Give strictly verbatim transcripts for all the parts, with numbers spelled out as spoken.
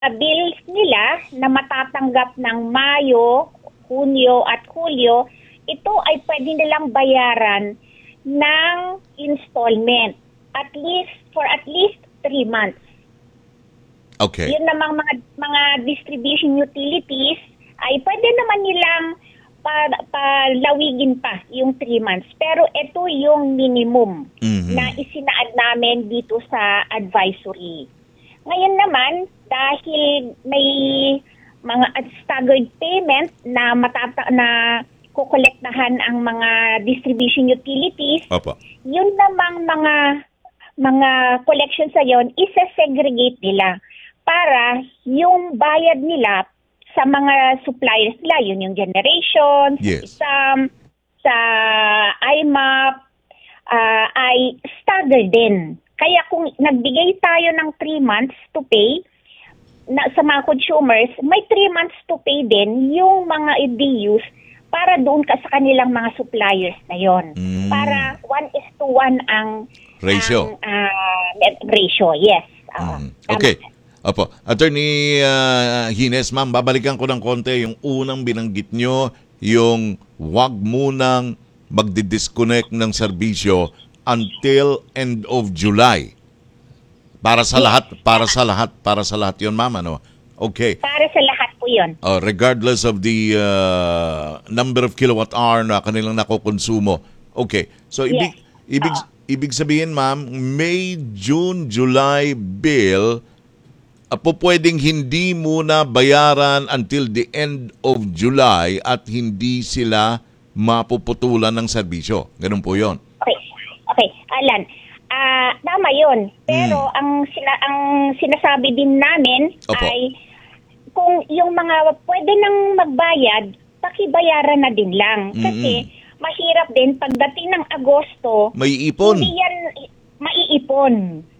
bills nila na matatanggap ng Mayo, Hunyo at Hulyo, ito ay pwede nilang bayaran ng installment at least for at least three months. Okay. Yun namang mga mga distribution utilities ay pwede naman nilang pa, palawigin pa yung three months. Pero ito yung minimum Mhm. na isinaad namin dito sa advisory. Ngayon naman, dahil may mga staggered payment na matata na kukolektahan ang mga distribution utilities, Opo. yun namang mga mga collections sa yon isa-segregate nila para yung bayad nila sa mga suppliers nila, yun yung generation, Yes. sa sa I M A P, ah, ay staggered din. Kaya kung nagbigay tayo ng three months to pay na, sa mga consumers, may three months to pay din yung mga D Us para doon ka sa kanilang mga suppliers na yon. Mm. Para one is to one ang Ratio. ang, ah, ratio, yes. Ah, Mm. tama. Okay. Opo. Attorney uh, Hines, ma'am, babalikan ko ng konti yung unang binanggit nyo, yung wag munang magdi-disconnect ng serbisyo until end of July. Para sa Yes. lahat, para sa lahat, para sa lahat yun, ma'am, ano? Okay. Para sa lahat po yun. Uh, regardless of the uh, number of kilowatt hour na kanilang nakokonsumo. Okay. So, ibig, Yes. ibig, Oo. ibig sabihin, ma'am, May, June, July bill, uh, po pwedeng hindi muna bayaran until the end of July at hindi sila mapuputulan ng serbisyo. Ganun po yon. Okay. Okay, Alan. Ah, tama 'yon. Pero Mm. ang sina ang sinasabi din namin Opo. ay kung yung mga pwede nang magbayad, pakibayaran na din lang kasi mahirap din pagdating ng Agosto, May ipon. hindi yan maiipon.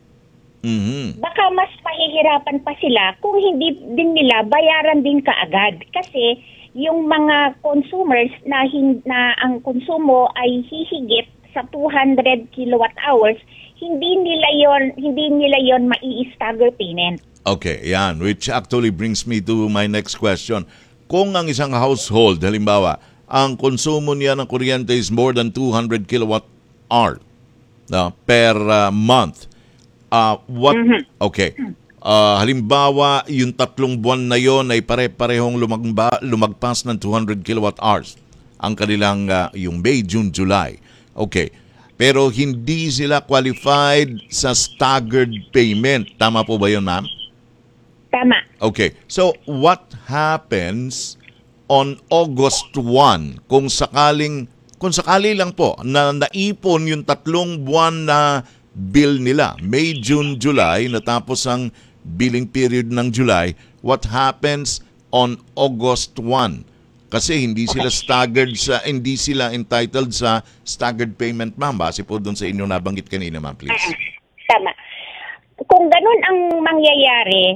Mhm. Baka mas mahihirapan pa sila kung hindi din nila bayaran din kaagad kasi yung mga consumers na hin- na ang konsumo ay hihigit sa two hundred kilowatt hours, hindi nila yon hindi nila yon mai-stagger payment. Okay, yan. Which actually brings me to my next question. Kung ang isang household, halimbawa, ang konsumo niya ng kuryente is more than two hundred kilowatt hour no, per uh, month, uh, what, okay, uh, halimbawa, yung tatlong buwan na yon ay pare-parehong lumagba, lumagpas ng two hundred kilowatt hours ang kanilang, uh, yung May, June, July. Okay. Pero hindi sila qualified sa staggered payment. Tama po ba yun, ma'am? Tama. Okay. So, what happens on August first kung sakaling, kung sakali lang po na naipon yung tatlong buwan na bill nila, May, June, July, natapos ang billing period ng July, what happens on August first? Kasi hindi sila staggered sa, hindi sila entitled sa staggered payment, ma'am. Base po doon sa inyo nabanggit kanina, ma'am, please. Tama. Kung ganun ang mangyayari,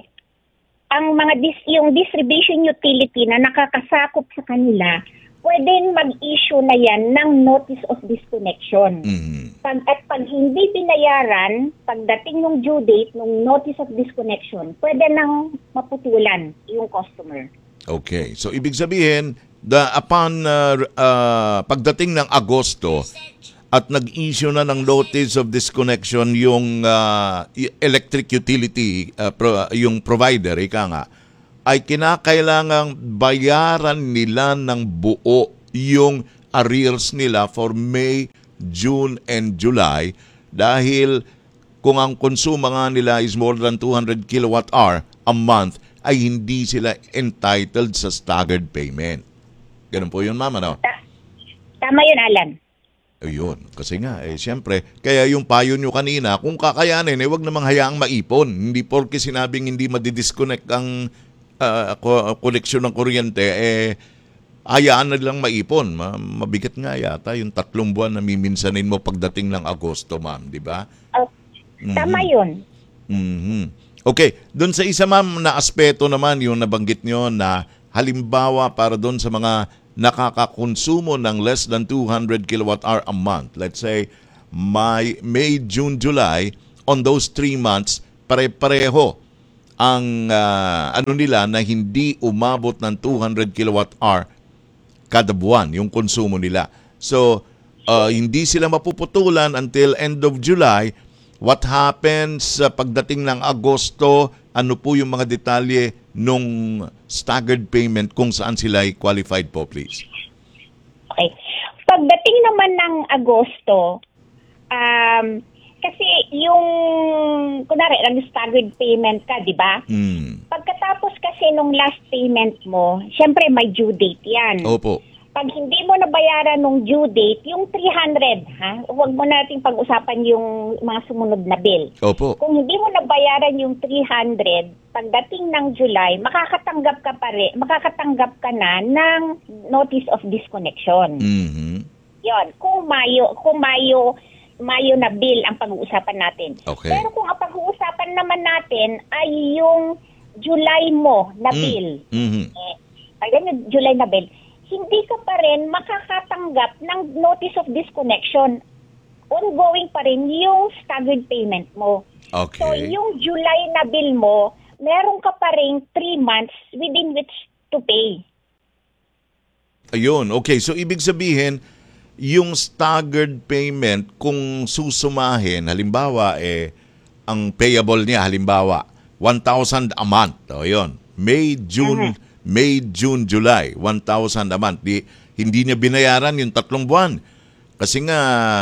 ang mga dis, yung distribution utility na nakakasakop sa kanila, pwedeng mag-issue na yan ng notice of disconnection. Mhm. Pag, at pag hindi binayaran, pagdating ng due date ng notice of disconnection, pwede nang maputulan yung customer. Okay. So, ibig sabihin, the, upon uh, uh, pagdating ng Agosto at nag-issue na ng notice of disconnection yung uh, electric utility, uh, pro, yung provider, ika nga, ay kinakailangang bayaran nila ng buo yung arrears nila for May, June, and July dahil kung ang konsumo nga nila is more than two hundred kilowatt hour a month, ay hindi sila entitled sa staggered payment. Ganun po yun, ma'am, ano? Ta- Tama yun, Alan. Ayun. Kasi nga, eh, siyempre, kaya yung payo nyo kanina, kung kakayanin, eh, wag namang hayaang maipon. Hindi porke sinabing hindi madidisconnect ang uh, koneksyon ng kuryente, eh, hayaan na lang maipon. Ma- mabigat nga yata yung tatlong buwan na miminsanin mo pagdating ng Agosto, ma'am, di ba? Oh, tama yun. Mhm. Okay, doon sa isa, ma'am, na aspeto naman yung nabanggit nyo na halimbawa para doon sa mga nakakakonsumo ng less than two hundred kilowatt hour a month. Let's say, May, May, June, July, on those three months, pare-pareho ang ah, ano nila na hindi umabot ng two hundred kilowatt hour kada buwan yung konsumo nila. So, uh, hindi sila mapuputulan until end of July. What happens sa pagdating ng Agosto? Ano po yung mga detalye nung staggered payment kung saan sila ay qualified po, please? Okay. Pagdating naman ng Agosto, um, kasi yung, kunwari, nag-staggered payment ka, di ba? Mm. Pagkatapos kasi nung last payment mo, syempre may due date yan. Opo. Pag hindi mo nabayaran nung due date, yung three hundred, ha? Huwag mo nating pag-usapan yung mga sumunod na bill. Opo. Kung hindi mo nabayaran yung three hundred, pagdating ng July, makakatanggap ka pa rin, makakatanggap ka na ng notice of disconnection. Mhm. Yon, kung Mayo, kung Mayo, Mayo na bill ang pag-uusapan natin. Okay. Pero kung ang pag-uusapan naman natin ay yung July mo na Mm. bill, Mhm. eh, pag yung July na bill, hindi ka pa rin makakatanggap ng notice of disconnection. Ongoing pa rin yung staggered payment mo. Okay. So, yung July na bill mo, meron ka pa rin three months within which to pay. Ayun, okay. So, ibig sabihin, yung staggered payment, kung susumahin, halimbawa, eh, ang payable niya, halimbawa, one thousand a month. O, yun. May, June, May, June, July, one thousand a month. Di, hindi niya binayaran yung tatlong buwan. Kasi nga,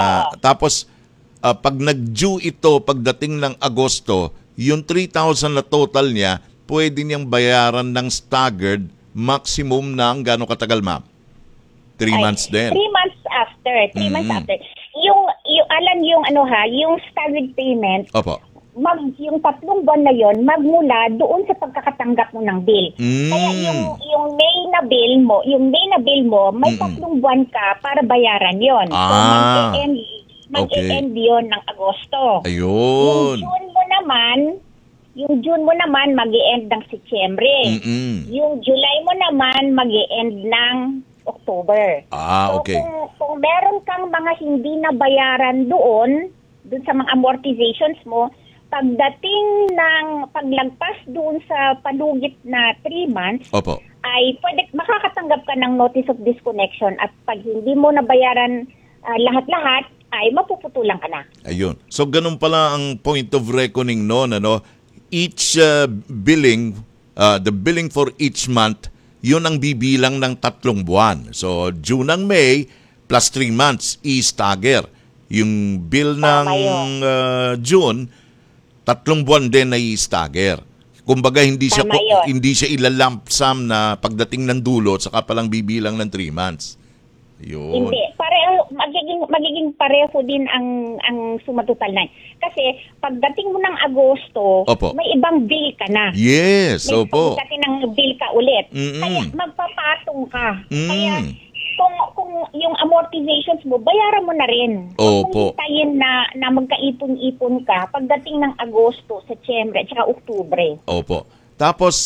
tapos, ah, pag nag-due ito, pagdating ng Agosto, yung three thousand na total niya, pwede niyang bayaran ng staggered maximum ng gano'ng katagal, ma'am? Three Ay, months din. Three months after. Three Mhm. months after. Yung, yung, alam yung ano ha, yung staggered payment, Opo. mag, yung tatlong buwan na yon magmula doon sa pagkakatanggap mo ng bill. Mm. Kaya yung, yung May na bill mo, yung May na bill mo, may Mm-mm. tatlong buwan ka para bayaran yon. So, Ah. mag-e-end, mag-e-end yun ng Agosto. Yung Ayun. June mo naman, yung June mo naman, mag-e-end ng Setyembre. Mm-mm. Yung July mo naman, mag-e-end ng October. Ah, So, okay. kung, kung meron kang mga hindi na bayaran doon, doon sa mga amortizations mo, pagdating ng paglagpas doon sa palugit na three months, Opo. ay pwede, makakatanggap ka ng notice of disconnection at pag hindi mo nabayaran ah, lahat-lahat, ay mapuputulan ka na. Ayun. So, ganun pala ang point of reckoning noon, ano? Each uh, billing, uh, the billing for each month, yun ang bibilang ng tatlong buwan. So, June ang May plus three months, i-stagger. Yung bill ng Tama yun. uh, June, tatlong buwan din na i-stagger. Kumbaga, hindi siya, Tama yun. hindi siya ilalump sum na pagdating ng dulo, saka palang bibilang ng three months. Yun. Hindi, pareho magiging magiging pareho din ang ang sumatotal na. Kasi pagdating mo ng Agosto, Opo. may ibang bill ka na. Yes, May opo. pagdating ng bill ka ulit. Mm-mm. Kaya magpapatong ka. Mm. Kaya kung kung yung amortizations mo, bayaran mo na rin. Huwag Opo. mong hintayin na, na magkaipon-ipon ka pagdating ng Agosto, Setyembre, at saka Oktubre. Opo. Tapos,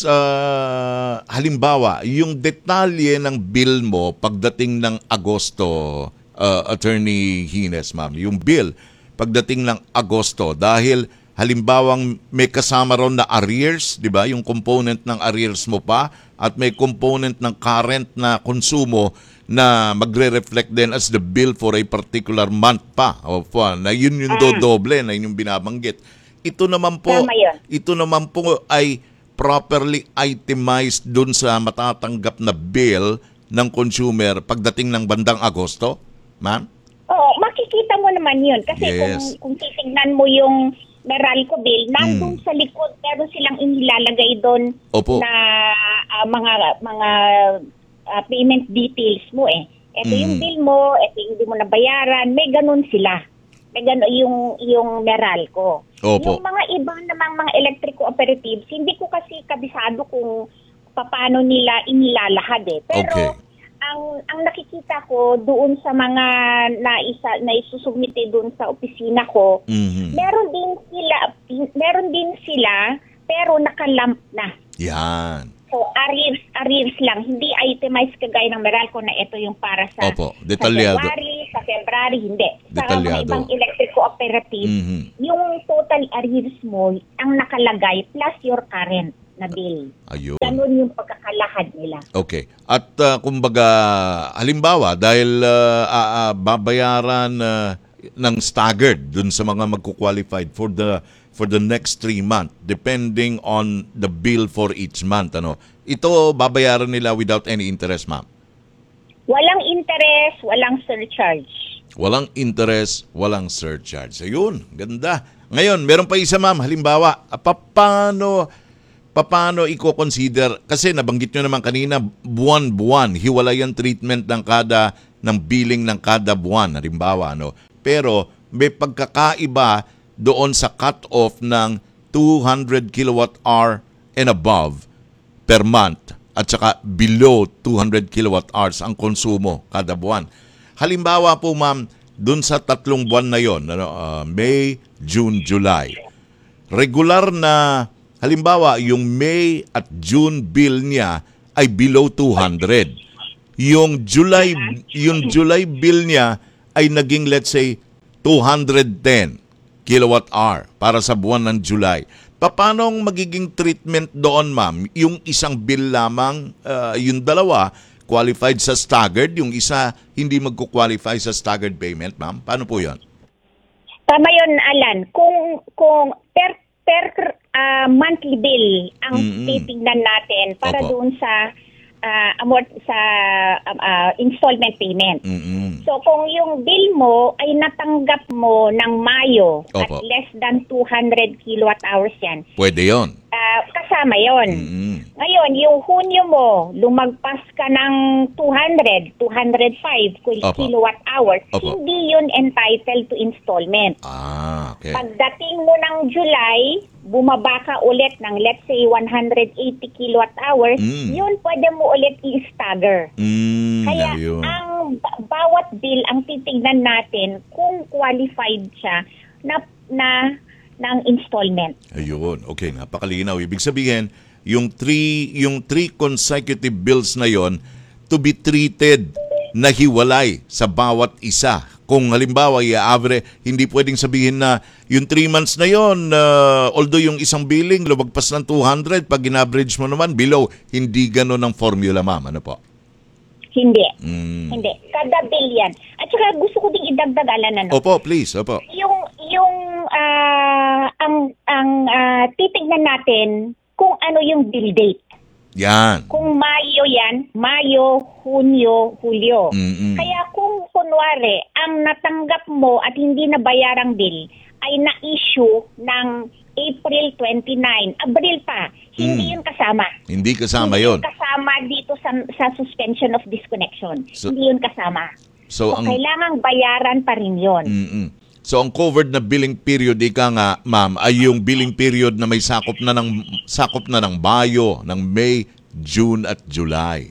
ah, halimbawa, yung detalye ng bill mo pagdating ng Agosto, ah, Attorney Hines, ma'am, yung bill pagdating ng Agosto, dahil halimbawang may kasama ron na arrears, di ba? Yung component ng arrears mo pa, at may component ng current na konsumo na magre-reflect din as the bill for a particular month pa. O, pa, na yun yung dodoble, na yun yung binabanggit. Ito naman po, Tama yun. ito naman po ay properly itemized dun sa matatanggap na bill ng consumer pagdating ng bandang Agosto, ma'am? Oo, makikita mo naman yun. Kasi Yes. kung, kung titignan mo yung Meralco bill, nandun Mm. sa likod, meron silang inilalagay doon Opo. na ah, mga mga ah, payment details mo eh. Ito yung Mm. bill mo, ito yung hindi mo nabayaran, may ganun sila. May ganun yung, yung Meralco. Opo. Yung mga ibang namang mga electric cooperatives, hindi ko kasi kabisado kung paano nila inilalahad eh. Pero Okay. ang ang nakikita ko doon sa mga naisa naisusubmite doon sa opisina ko, Mhm. meron din sila meron din sila pero nakalump na. Yan. So arrears arrears lang, hindi itemized kagaya ng Meralco na ito yung para sa, Opo, sa detalyado. January, sa February, hindi. Sa mga Detalyado. ibang electric cooperative, Mhm. yung total arrears mo ang nakalagay plus your current na bill. Ayun. Ganun yung pagkakalahad nila. Okay. At uh, kumbaga, halimbawa, dahil uh, ah, ah, babayaran uh, ng staggered dun sa mga magko-qualified for the for the next three months, depending on the bill for each month. Ano? Ito, babayaran nila without any interest, ma'am? Walang interest, walang surcharge. Walang interest, walang surcharge. Ayun, ganda. Ngayon, meron pa isa, ma'am. Halimbawa, ah, paano, paano i-consider? Kasi nabanggit nyo naman kanina, buwan-buwan, hiwalay ang treatment ng kada, ng billing ng kada buwan. Halimbawa, ano? Pero may pagkakaiba doon sa cut-off ng two hundred kilowatt hour and above per month at saka below two hundred kilowatt hours ang konsumo kada buwan. Halimbawa po, ma'am, dun sa tatlong buwan na yon, ano, uh, May, June, July, regular na, halimbawa, yung May at June bill niya ay below two hundred. Yung July, yung July bill niya ay naging, let's say, two hundred ten kilowatt hour para sa buwan ng July. Paano ang magiging treatment doon, ma'am? Yung isang bill lamang, uh, yung dalawa, qualified sa staggered, yung isa hindi magko-qualify sa staggered payment, ma'am? Paano po yun? Tama yun, Alan. Kung, kung per, per ah, monthly bill ang Mm-mm. titignan natin para Opo. doon sa ah, amort sa um, ah, installment payment. Mm-mm. So kung yung bill mo ay natanggap mo ng Mayo at Opo. less than two hundred kilowatt hours yan, Pwede yon. ah, kasama yon. Mm-mm. Ngayon, yung Hunyo mo, lumagpas ka ng two hundred, two hundred five Opo. kilowatt hours, Opo. hindi yun entitled to installment. Ah, okay. Pagdating mo ng July, bumaba ka ulit ng let's say one hundred eighty kilowatt hours, Mm. yun pwede mo ulit i-stagger. Mm, Kaya ayun. ang ba- bawat bill ang titignan natin kung qualified siya na na ng installment. Ayun. Okay, napakalinaw. Ibig sabihin, yung three, yung three consecutive bills na yon to be treated na hiwalay sa bawat isa. Kung halimbawa, i-average, hindi pwedeng sabihin na yung three months na yon, uh, although yung isang billing lumagpas ng two hundred, pag in-average mo naman below, hindi ganun ang formula, ma'am. Ano po? Hindi. Mm. Hindi. Kada bill yan. At saka gusto ko ding idagdag, Alan, ano? Opo, please. Opo. Yung yung ah, ang ang ah, titignan natin kung ano yung bill date. Yan. Kung Mayo yan, Mayo, Hunyo, Hulyo. Mm-mm. Kaya kung kunwari, ang natanggap mo at hindi nabayarang bill ay na-issue ng April twenty-nine, Abril pa, hindi Mm. yun kasama. Hindi kasama Hindi yon. yun kasama dito sa, sa suspension of disconnection. So- hindi yun kasama. So, So, ang... kailangang bayaran pa rin yun. Mm-mm. So ang covered na billing period ika nga, ma'am, ay yung billing period na may sakop na ng sakop na ng Mayo, ng May, June at July.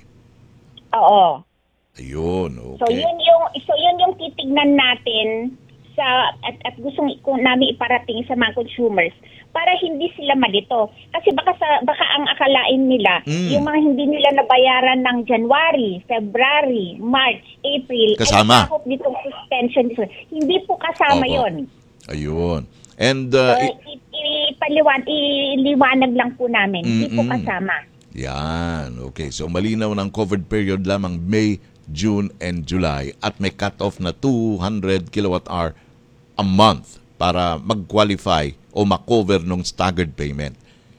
Oo. Ayun, So okay. yun yung so yun yung titignan natin sa at, at gustong ko namin iparating sa mga consumers para hindi sila malito. Kasi baka sa baka ang akalain nila Mm. yung mga hindi nila nabayaran ng January, February, March, April Kasama. ay sakop ditong suspension. Hindi po kasama Opo. yon. Ayun. And uh, Uh, i- i- ipaliwan, iliwanag lang po namin. Hindi po Mm-mm. kasama. yan, okay. So malinaw ng covered period lamang May, June and July at may cut-off na two hundred kilowatt hour a month para mag-qualify o makover ng staggered payment.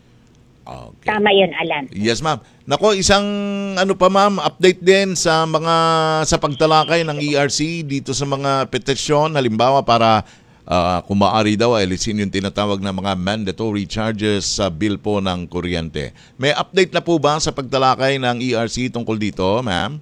Okay. Tama yun, Alan. Yes, ma'am. Nako, isang ano pa, ma'am, update din sa mga sa pagtalakay ng E R C dito sa mga petisyon, halimbawa para uh, kung maaari daw alisin yung tinatawag na mga mandatory charges sa bill po ng kuryente. May update na po ba sa pagtalakay ng E R C tungkol dito, ma'am?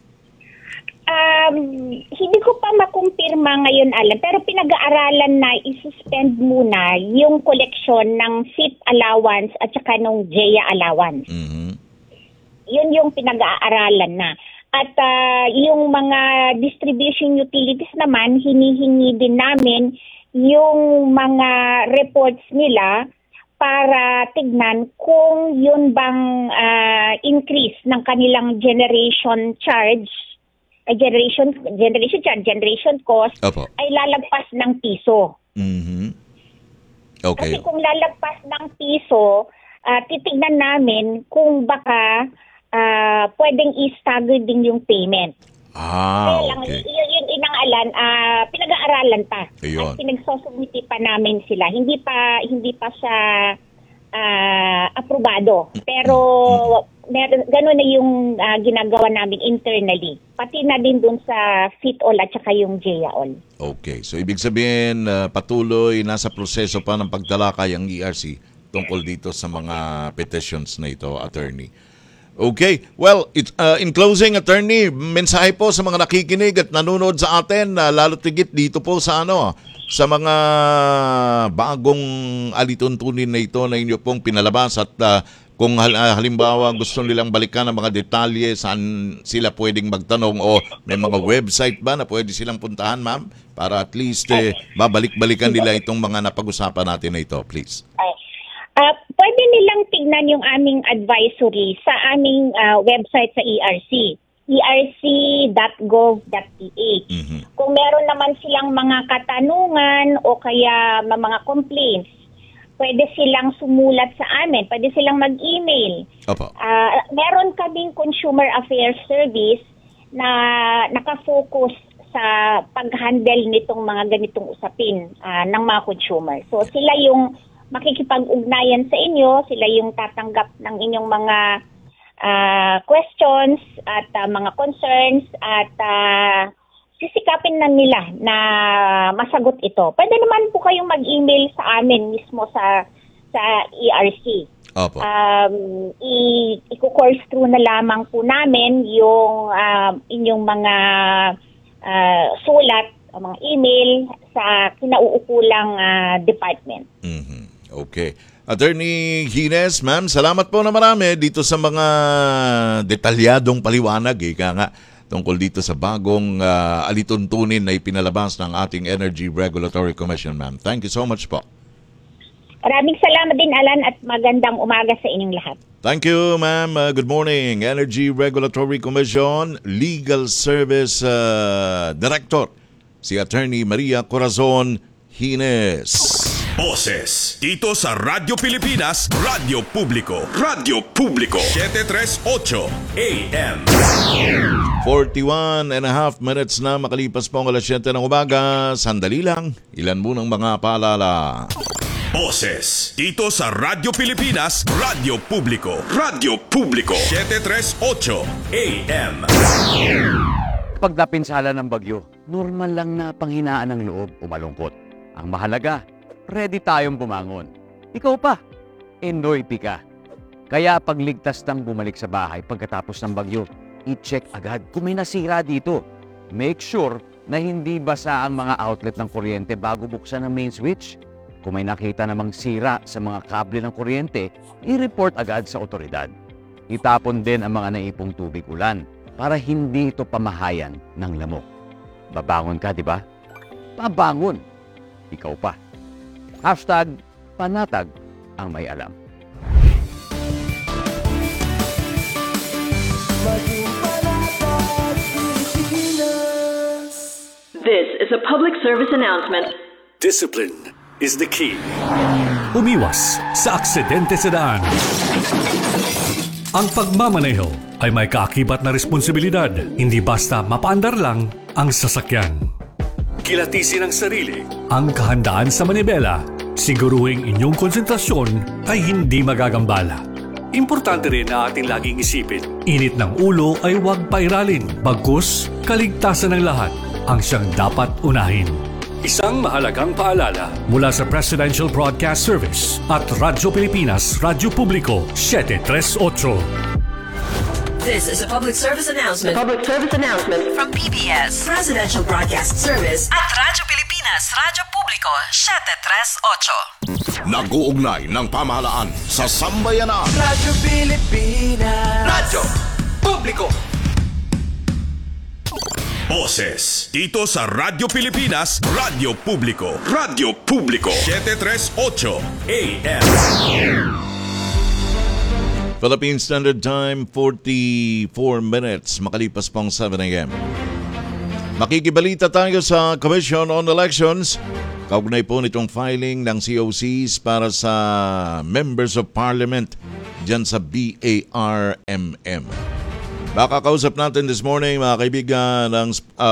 Um, hindi ko pa makumpirma ngayon, Alan, pero pinag-aaralan na i-suspend muna yung koleksyon ng S I P allowance at saka ng J E A allowance. Mhm. Yun yung pinag-aaralan na. At ah, yung mga distribution utilities naman, hinihingi din namin yung mga reports nila para tignan kung yun bang ah, increase ng kanilang generation charge, ay generation generation charge, generation cost Opo. ay lalagpas ng piso. Mhm. Okay. Kasi kung lalagpas ng piso, uh, titignan namin kung baka uh, pwedeng i-stagger din yung payment. Ah, Kaya lang, okay. yun, yun inangalan, uh, pinag-aaralan pa. Ayun. At pinagsosumiti pa namin sila. Hindi pa hindi pa siya uh, aprobado. Pero meron, gano'n na yung uh, ginagawa namin internally. Pati na din dun sa FITOL at saka yung JAOL. Okay. So, ibig sabihin, uh, patuloy, nasa proseso pa ng pagtalakay ang E R C tungkol dito sa mga petitions na ito, attorney. Okay. Well, it, uh, in closing, attorney, mensahe po sa mga nakikinig at nanonood sa atin, uh, lalo tigit dito po sa ano, sa mga bagong alituntunin na ito na inyo pong pinalabas at uh, kung hal- uh, halimbawa gusto nilang balikan ang mga detalye, saan sila pwedeng magtanong o may mga website ba na pwede silang puntahan, ma'am? Para at least eh, babalik-balikan nila itong mga napag-usapan natin na ito, please. Ay. Uh, pwede nilang tignan yung aming advisory sa aming uh, website sa E R C, e r c dot gov dot p h. Mhm. Kung meron naman silang mga katanungan o kaya mga complaints, pwede silang sumulat sa amin, pwede silang mag-email. Opo. Uh, meron kaming Consumer Affairs Service na nakafocus sa pag-handle nitong mga ganitong usapin uh, ng mga consumer. So sila yung makikipag-ugnayan sa inyo, sila yung tatanggap ng inyong mga uh, questions at uh, mga concerns at uh, sisikapin na nila na masagot ito. Pwede naman po kayong mag-email sa amin mismo sa sa E R C. Opo. Um, i- i-course through na lamang po namin yung uh, inyong mga uh, sulat o mga email sa kinauukulang uh, department. Mhm. Okay. Attorney Gines, ma'am, salamat po na marami dito sa mga detalyadong paliwanag, ika nga, tungkol dito sa bagong uh, alituntunin na ipinalabas ng ating Energy Regulatory Commission, ma'am. Thank you so much po. Maraming salamat din, Alan, at magandang umaga sa inyong lahat. Thank you, ma'am. Uh, good morning. Energy Regulatory Commission Legal Service uh, Director, si Attorney Maria Corazon Gines. Boses dito sa Radyo Pilipinas, Radyo Publiko. Radyo Publiko. seven thirty-eight A M. forty-one and a half minutes na makalipas po ang alas siyete ng umaga. Sandali lang. Ilan munang mga paalala. Boses dito sa Radyo Pilipinas, Radyo Publiko. Radyo Publiko. seven thirty-eight A M. Pag napinsala ng bagyo, normal lang na panghinaan ng loob o malungkot. Ang mahalaga, ready tayong bumangon. Ikaw pa, enoy ka. Kaya pagligtas ng bumalik sa bahay pagkatapos ng bagyo, i-check agad kung may nasira dito. Make sure na hindi basa ang mga outlet ng kuryente bago buksan ang main switch. Kung may nakita namang sira sa mga kable ng kuryente, i-report agad sa otoridad. Itapon din ang mga naipong tubig ulan para hindi ito pamahayan ng lamok. Babangon ka, di ba? Babangon. Ikaw pa. Hashtag panatag ang may alam. This is a public service announcement. Discipline is the key. Umiwas sa aksidente sa daan. Ang pagmamaneho ay may kaakibat na responsibilidad, hindi basta mapaandar lang ang sasakyan. Kilatisin ang sarili, ang kahandaan sa manibela, siguruhing inyong konsentrasyon ay hindi magagambala. Importante rin na ating laging isipin, init ng ulo ay huwag pairalin, bagkus kaligtasan ng lahat ang siyang dapat unahin. Isang mahalagang paalala mula sa Presidential Broadcast Service at Radyo Pilipinas, Radyo Publiko, seven thirty-eight. This is a public service announcement. Public service announcement from P B S Presidential Broadcast Service at Radyo Pilipinas, Radyo Publiko, seven thirty-eight. Nag-uugnay ng pamahalaan sa sambayanan. Radyo Pilipinas, Radyo Publiko. Boses dito sa Radyo Pilipinas, Radyo Publiko. Radyo Publiko. seven thirty-eight A M. Philippine Standard Time, forty-four minutes, makalipas pang seven a.m. Makikibalita tayo sa Commission on Elections. Kaugnay po nitong filing ng C O Cs para sa Members of Parliament dyan sa B A R M M. Baka kausap natin this morning mga kaibigan ng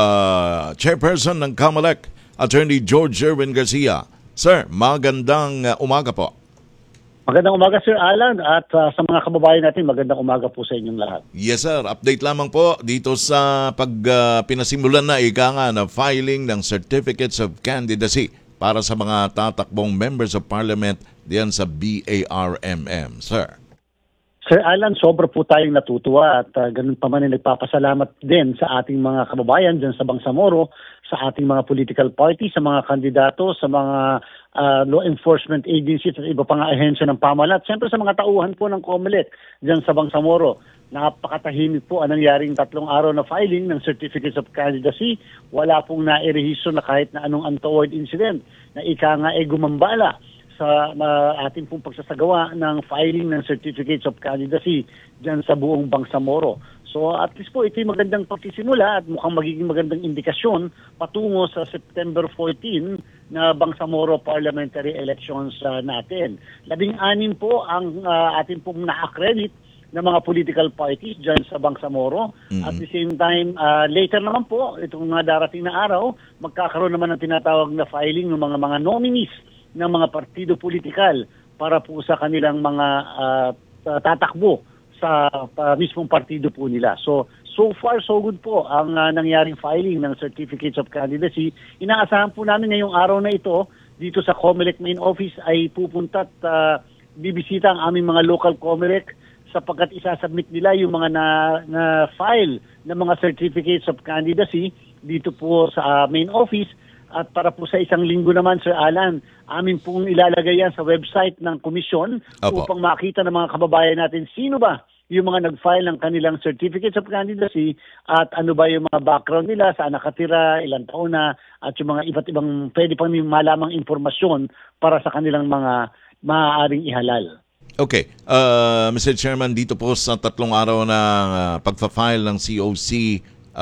uh, Chairperson ng COMELEC, Attorney George Erwin Garcia. Sir, magandang uh, umaga po. Magandang umaga, Sir Alan, at uh, sa mga kababayan natin, magandang umaga po sa inyong lahat. Yes, sir. Update lamang po dito sa pag uh, pinasimulan na ika nga na filing ng Certificates of Candidacy para sa mga tatakbong Members of Parliament diyan sa B A R M M. Sir. Sir Alan, sobra po tayong natutuwa at uh, ganun pa man ay nagpapasalamat din sa ating mga kababayan dyan sa Bangsamoro, sa ating mga political party, sa mga kandidato, sa mga uh, law enforcement agencies at iba pang ahensya ng pamahalaan. At siyempre sa mga tauhan po ng COMELEC dyan sa Bangsamoro. Napakatahimik po ang nangyaring tatlong araw na filing ng Certificates of Candidacy. Wala pong nairehistro na kahit na anong untoward incident na ika nga ay gumambala sa uh, ating pong pagsasagawa ng filing ng Certificates of Candidacy dyan sa buong Bangsamoro. So at least po ito'y magandang pagsisimula at mukhang magiging magandang indikasyon patungo sa September fourteen na Bangsamoro parliamentary elections uh, natin. Labing-anim po ang uh, ating pong na-accredit na mga political parties dyan sa Bangsamoro. Mm-hmm. At the same time, uh, later naman po, itong mga darating na araw, magkakaroon naman ng tinatawag na filing ng mga mga nominees ng mga partido politikal para po sa kanilang mga uh, tatakbo sa uh, mismong partido po nila. So, so far so good po ang uh, nangyaring filing ng Certificates of Candidacy. Inaasahan po namin ngayong araw na ito dito sa COMELEC main office ay pupunta at uh, bibisita ang aming mga local COMELEC sapagkat isasubmit nila yung mga na, na file ng mga Certificates of Candidacy dito po sa uh, main office. At para po sa isang linggo naman, Sir Alan, amin pong ilalagay yan sa website ng komisyon upang makita ng mga kababayan natin sino ba yung mga nag-file ng kanilang Certificates of Candidacy at ano ba yung mga background nila, saan nakatira, ilang taon na, at yung mga iba't ibang pwede pang malamang informasyon para sa kanilang mga maaaring ihalal. Okay. Uh, Mister Chairman, dito po sa tatlong araw na uh, pagpa-file ng C O C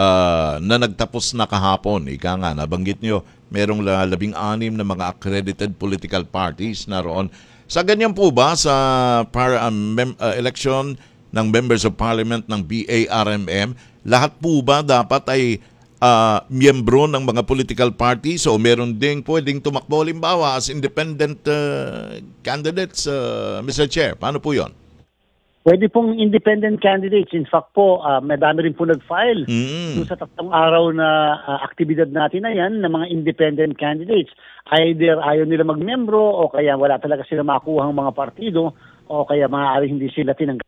uh, na nagtapos na kahapon, ika nga, nabanggit nyo, merong labing-anim na mga accredited political parties na roon. Sa ganyan po ba sa para, uh, mem- uh, election ng Members of Parliament ng B A R M M, lahat po ba dapat ay uh, miyembro ng mga political parties o meron ding pwedeng tumakbo limbawa as independent uh, candidates, uh, Mister Chair? Paano po yon? Pwede pong independent candidates. In fact po, uh, madami rin po nag-file mm. sa tatlong araw na uh, aktibidad natin na yan ng mga independent candidates. Either ayaw nila magmembro o kaya wala talaga sila makuha ang mga partido o kaya maaaring hindi sila tinanggap.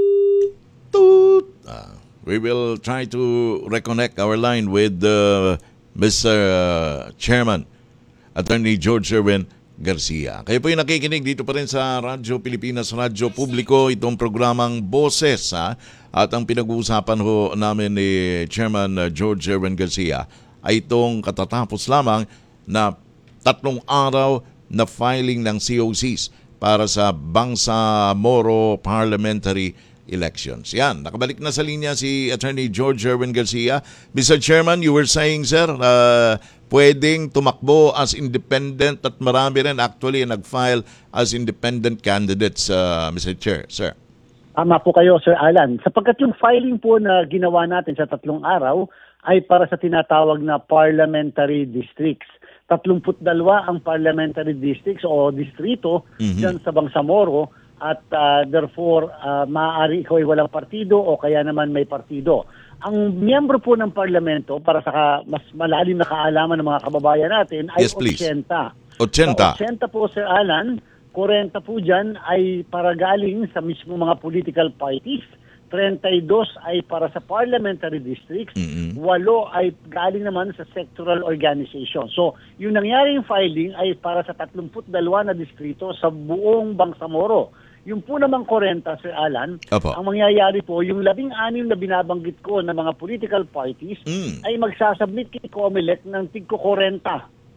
Uh, we will try to reconnect our line with uh, Mister Uh, Chairman, Attorney George Erwin Garcia. Kayo po yung nakikinig dito pa rin sa Radyo Pilipinas, Radyo Publiko, itong programang Boses. Ha? At ang pinag-uusapan ho namin ni Chairman George Erwin Garcia ay itong katatapos lamang na tatlong araw na filing ng C O Cs para sa Bangsamoro Parliamentary Elections. Yan, nakabalik na sa linya si Attorney George Erwin Garcia. Mister Chairman, you were saying, sir, uh, pwedeng tumakbo as independent at marami rin actually nag-file as independent candidates, uh, Mister Chair, sir. Tama po kayo, Sir Alan. Sapagkat yung filing po na ginawa natin sa tatlong araw ay para sa tinatawag na parliamentary districts. Tatlumput dalawa ang parliamentary districts o distrito mm-hmm. dyan sa Bangsamoro at uh, therefore uh, maaari ikaw ay walang partido o kaya naman may partido. Ang miyembro po ng parlamento para sa mas malalim na kaalaman ng mga kababayan natin ay yes, please. eighty. eighty. Sa eighty po, Sir Alan, forty po dyan ay para galing sa mismo mga political parties, thirty-two ay para sa parliamentary districts, mm-hmm. eight ay galing naman sa sectoral organization. So, yung nangyaring filing ay para sa thirty-two na distrito sa buong Bangsamoro. Yung po namang forty, Sir Alan, Opo. Ang mangyayari po, yung labing-anim na binabanggit ko na mga political parties mm. ay magsasubmit kay COMELEC ng tigko forty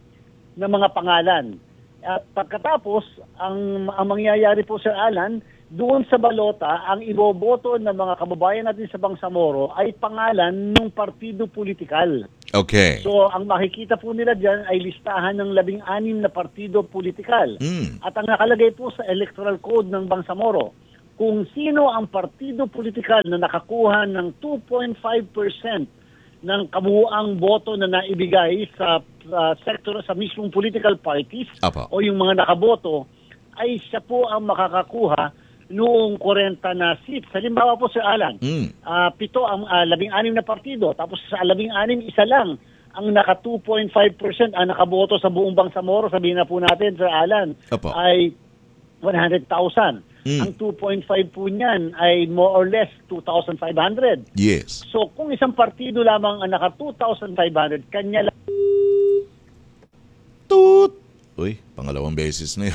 na mga pangalan. At pagkatapos, ang, ang mangyayari po, Sir Alan, doon sa balota, ang iboboto ng mga kababayan natin sa Bangsamoro ay pangalan ng partido politikal. Okay. So, ang makikita po nila dyan ay listahan ng labing-anim na partido politikal. Mm. At ang nakalagay po sa Electoral Code ng Bangsamoro, kung sino ang partido politikal na nakakuha ng two point five percent ng kabuuang boto na naibigay sa uh, sektor, sa mismong political parties Apa. o yung mga nakaboto, ay siya po ang makakakuha noong forty na seats. Halimbawa po, Sir Alan, Mm. uh, pito ang uh, labing-anim na partido, tapos sa labing-anim, isa lang ang naka two point five percent ang nakaboto sa buong Bangsamoro, sabihin na po natin, Sir Alan, Opo. ay one hundred thousand. Mm. Ang two point five po niyan ay more or less two thousand five hundred. Yes. So kung isang partido lamang ang naka two thousand five hundred, kanya lang. Toot! Uy, pangalawang beses na yun.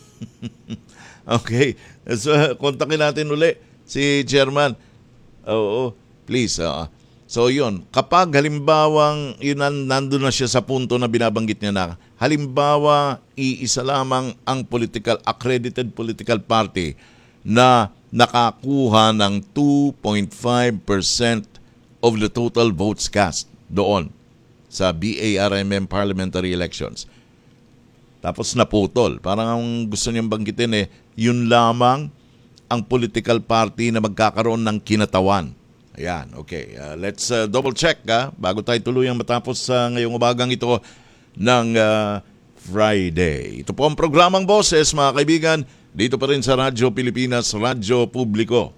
Okay. So, kontakin natin uli si Chairman. Oo, please. Uh, so, yun. Kapag halimbawang yun, nandun na siya sa punto na binabanggit niya na, halimbawa, iisa lamang ang political, accredited political party na nakakuha ng two point five percent of the total votes cast doon sa B A R M M parliamentary elections. Tapos naputol. Parang ang gusto niyang banggitin eh, yun lamang ang political party na magkakaroon ng kinatawan. Ayan, okay. Uh, let's uh, double check ha, bago tayo tuluyang matapos sa uh, ngayong umagang ito ng uh, Friday. Ito po ang programang Boses, mga kaibigan, dito pa rin sa Radyo Pilipinas, Radyo Publiko.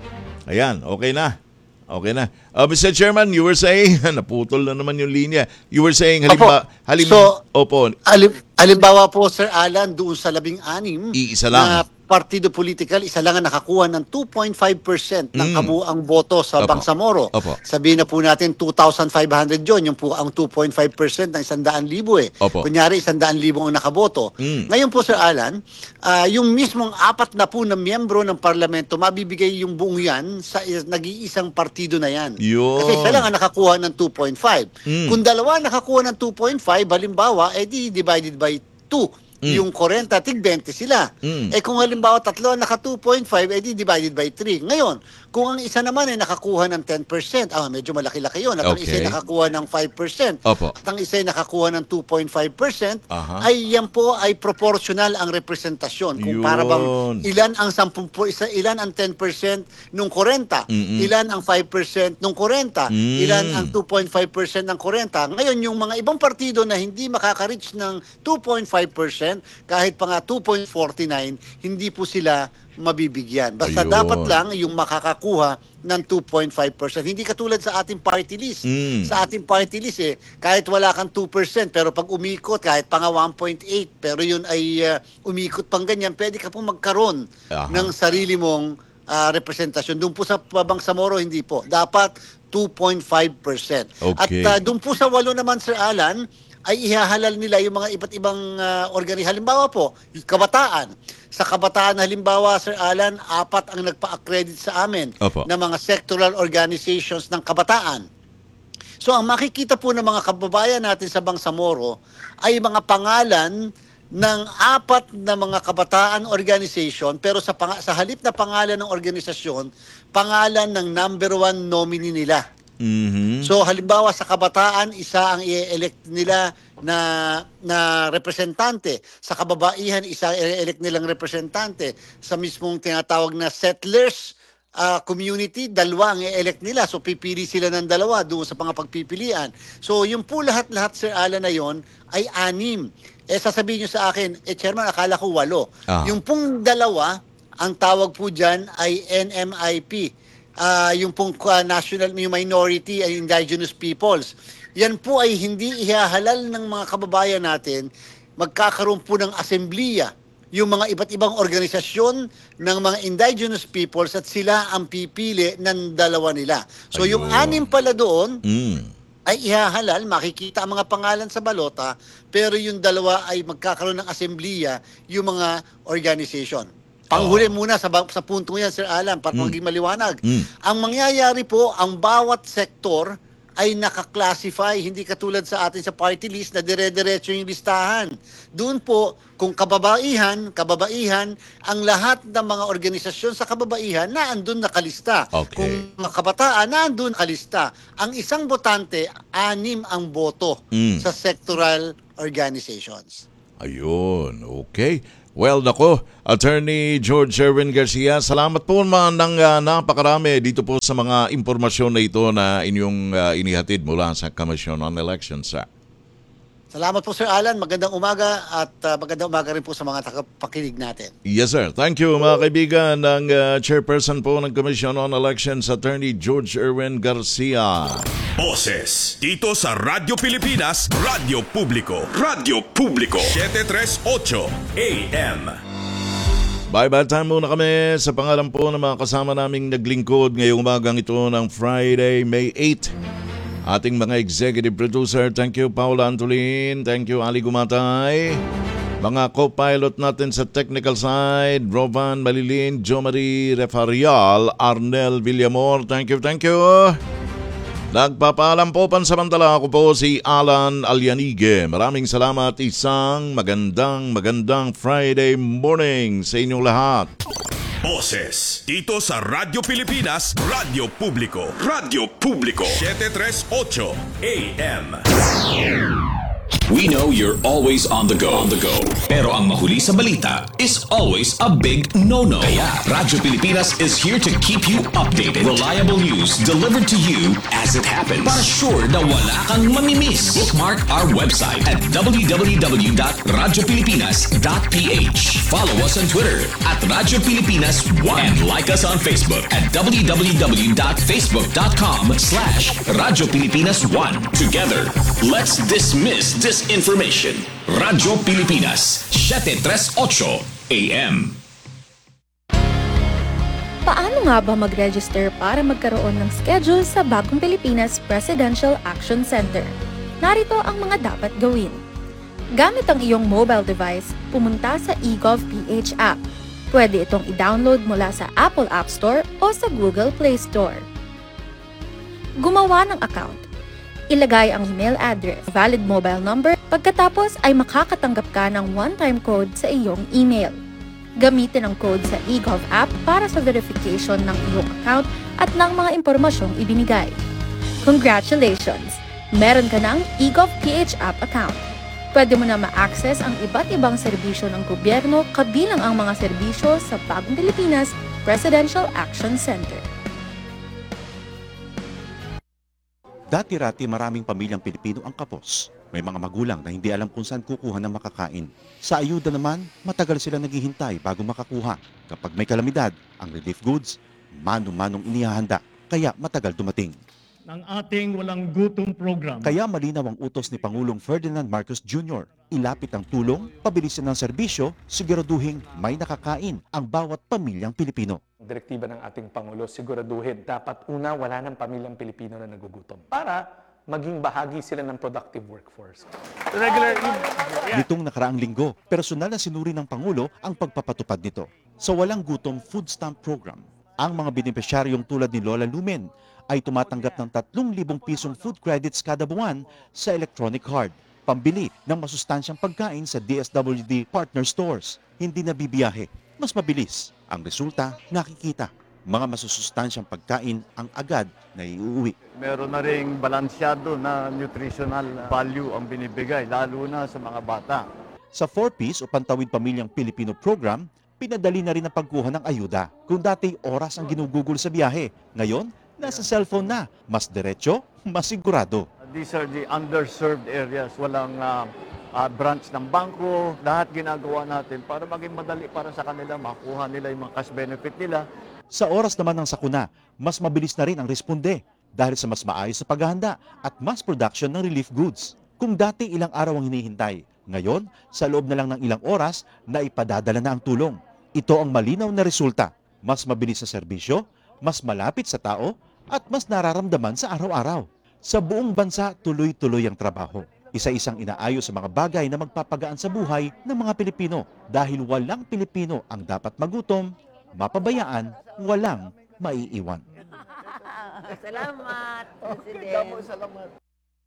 Ayan, okay na. Okay na. Uh, Mister Chairman, you were saying, naputol na naman yung linya. You were saying, halimbawa, halim, So, opo, alim, halimbawa po, Sir Alan, doon sa labing-anim Iisa lang. na partido political, isa lang ang nakakuha ng two point five percent ng Mm. kabuuang boto sa Opo. Bangsamoro. Opo. Sabihin na po natin two thousand five hundred yun, yung po ang two point five percent ng isandaan libo eh. Opo. Kunyari, isandaan libo ang nakaboto. Mm. Ngayon po, Sir Alan, ah, yung mismong apat na po na miyembro ng parlamento, mabibigay yung buong yan sa is- nag-iisang partido na yan. Yun. Kasi isa lang ang nakakuha ng two point five. Mm. Kung dalawa nakakuha ng two point five, halimbawa, edi divided by two. Mm. Yung forty, tig twenty sila. Mm. Eh kung halimbawa tatlo ang naka two point five, edi divided by three. Ngayon, kung ang isa naman ay nakakuha ng ten percent, ah, medyo malaki-laki yun. At ang isa Okay. ay nakakuha ng five percent. Opo. At ang isa ay nakakuha ng two point five percent, Aha. ay yan po ay proportional ang representasyon. Kung Yun. para bang ilan ang ten po, isa, ilan ang ten percent nung forty, Mm-mm. ilan ang five percent nung forty, Mm. ilan ang two point five percent ng forty. Ngayon, yung mga ibang partido na hindi makaka-reach ng two point five percent, kahit pa nga two point four nine, hindi po sila mabibigyan. Basta Ayun. dapat lang yung makakakuha ng two point five percent. Hindi katulad sa ating party list. Mm. Sa ating party list eh, kahit wala kang two percent, pero pag umikot, kahit pa nga one point eight, pero yun ay uh, umikot pang ganyan, pwede ka pong magkaroon Aha. ng sarili mong uh, representasyon. Doon po sa Bangsamoro, hindi po. Dapat two point five percent. At Okay. uh, doon po sa walo naman, Sir Alan, ay ihahalal nila yung mga iba't ibang uh, organisasyon. Halimbawa po, yung kabataan. Sa kabataan, halimbawa, Sir Alan, apat ang nagpa-accredit sa amin Opo. na mga sectoral organizations ng kabataan. So, ang makikita po ng mga kababayan natin sa Bangsamoro ay mga pangalan ng apat na mga kabataan organization, pero sa, pang- sa halip na pangalan ng organisasyon, pangalan ng number one nominee nila. Mhm. So halimbawa sa kabataan, isa ang i-elect nila na na representante. Sa kababaihan, isa i-elect nilang representante. Sa mismong tinatawag na settlers uh, community, dalawa ang i-elect nila. So pipili sila ng dalawa doon sa mga pagpipilian. So yung po lahat-lahat, Sir Alan, na yon ay anim. Eh sasabihin nyo sa akin, eh Chairman, akala ko walo. Ah. Yung pong dalawa, ang tawag po dyan ay N M I P. Uh, yung pong uh, national yung minority and indigenous peoples. Yan po ay hindi ihahalal ng mga kababayan natin. Magkakaroon po ng assemblea yung mga iba't ibang organisasyon ng mga indigenous peoples at sila ang pipili ng dalawa nila. So yung Ayun. anim pala doon Mm. ay ihahalal, makikita ang mga pangalan sa balota, pero yung dalawa ay magkakaroon ng assemblea yung mga organization. Panghuli muna sa, ba- sa punto yan, Sir Alan, para Mm. maging maliwanag. Mm. Ang mangyayari po, ang bawat sektor ay naka-classify, hindi katulad sa atin sa party list na dire-diretso yung listahan. Doon po, kung kababaihan, kababaihan, ang lahat ng mga organisasyon sa kababaihan na andun nakalista. Okay. Kung mga kabataan, na andun nakalista. Ang isang botante, anim ang boto Mm. sa sectoral organizations. Ayun, okay. Well, nako, Attorney George Erwin Garcia, salamat po man ng uh, napakarami dito po sa mga impormasyon na ito na inyong uh, inihatid mula sa Commission on Elections, sir. Salamat po Sir Alan, magandang umaga at uh, magandang umaga rin po sa mga tagapakinig natin. Yes, sir. Thank you, mga kaibigan ng uh, chairperson po ng Commission on Elections, Attorney George Erwin Garcia. Boses dito sa Radyo Pilipinas, Radyo Publiko, Radyo Publiko, seven thirty-eight A M. Bye-bye time muna kami sa pangalan po ng mga kasama naming naglingkod ngayong umagang ito ng Friday, May eighth. Ating mga executive producer, thank you Paula Antolin, thank you Ali Gumatay. Mga co-pilot natin sa technical side, Rovan Malilin, Jo Marie Refarial, Arnel Villamor, thank you, thank you. Nagpapaalam po pansamantala ako po si Alan Alianige. Maraming salamat, isang magandang magandang Friday morning sa inyong lahat. Boses dito sa Radyo Pilipinas, Radyo Publiko, Radyo Publiko, seven thirty-eight A M. We know you're always on the go. On the go. Pero ang mahuli sa balita is always a big no-no. Kaya Radyo Pilipinas is here to keep you updated. Reliable news delivered to you as it happens. Para sure na wala kang mamimiss. Bookmark our website at w w w dot radyo pilipinas dot p h. Follow us on Twitter at Radyo Pilipinas one. And like us on Facebook at w w w dot facebook dot com slash Radyo Pilipinas one. Together, let's dismiss this information. Radyo Pilipinas, seven thirty-eight A M. Paano nga ba mag-register para magkaroon ng schedule sa Bagong Pilipinas Presidential Action Center? Narito ang mga dapat gawin. Gamit ang iyong mobile device, pumunta sa eGovPH app. Pwede itong i-download mula sa Apple App Store o sa Google Play Store. Gumawa ng account. Ilagay ang email address, valid mobile number, pagkatapos ay makakatanggap ka ng one-time code sa iyong email. Gamitin ang code sa eGov app para sa verification ng iyong account at ng mga impormasyong ibinigay. Congratulations! Meron ka ng eGovPH app account. Pwede mo na ma-access ang iba't ibang serbisyo ng gobyerno kabilang ang mga serbisyo sa Bagong Pilipinas Presidential Action Center. Dati-rati maraming pamilyang Pilipino ang kapos. May mga magulang na hindi alam kung saan kukuha ng makakain. Sa ayuda naman, matagal sila naghihintay bago makakuha. Kapag may kalamidad, ang relief goods, mano-manong inihahanda, kaya matagal dumating. Ng ating walang gutom program. Kaya malinaw ang utos ni Pangulong Ferdinand Marcos Junior Ilapit ang tulong, pabilisin ng serbisyo, siguraduhin may nakakain ang bawat pamilyang Pilipino. Direktiba ng ating Pangulo, siguraduhin dapat una wala ng pamilyang Pilipino na nagugutom para maging bahagi sila ng productive workforce. Regular, yeah. Nitong nakaraang linggo, personal na sinuri ng Pangulo ang pagpapatupad nito. Sa Walang Gutom Food Stamp Program, ang mga benepisyaryong tulad ni Lola Lumen ay tumatanggap ng tatlong libong pisong food credits kada buwan sa electronic card. Pambili ng masustansyang pagkain sa D S W D partner stores. Hindi na bibiyahe. Mas mabilis. Ang resulta, nakikita. Mga masusustansyang pagkain ang agad na iuwi. Meron na ring balansyado na nutritional value ang binibigay, lalo na sa mga bata. Sa four piece o Pantawid Pamilyang Pilipino program, pinadali na rin ang pagkuha ng ayuda. Kung dati oras ang ginugugol sa biyahe, ngayon, nasa cellphone na. Mas diretso, mas sigurado. These are the underserved areas. Walang uh, uh, branch ng bangko. Lahat ginagawa natin para maging madali para sa kanila, makuha nila yung mga cash benefit nila. Sa oras naman ng sakuna, mas mabilis na rin ang responde dahil sa mas maayos sa paghahanda at mass production ng relief goods. Kung dati ilang araw ang hinihintay, ngayon, sa loob na lang ng ilang oras, na ipadadala na ang tulong. Ito ang malinaw na resulta. Mas mabilis sa serbisyo, mas malapit sa tao, at mas nararamdaman sa araw-araw. Sa buong bansa, tuloy-tuloy ang trabaho. Isa-isang inaayos sa mga bagay na magpapagaan sa buhay ng mga Pilipino dahil walang Pilipino ang dapat magutom, mapabayaan, walang maiiwan. Salamat, Okay, President. damo, salamat.